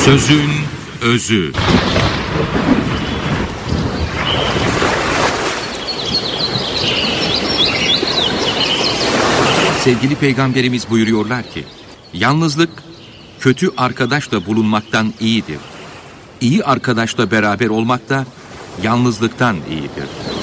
Sözün özü. Sevgili Peygamberimiz buyuruyorlar ki, yalnızlık kötü arkadaşla bulunmaktan iyidir. İyi arkadaşla beraber olmak da yalnızlıktan iyidir.